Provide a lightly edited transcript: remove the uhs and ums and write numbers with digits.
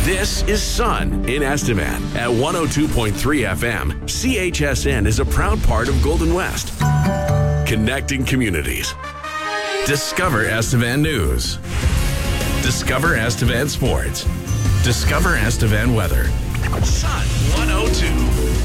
This is Sun in Estevan at 102.3 FM. CHSN is a proud part of Golden West. Connecting communities. Discover Estevan News. Discover Estevan Sports. Discover Estevan Weather. Sun 102.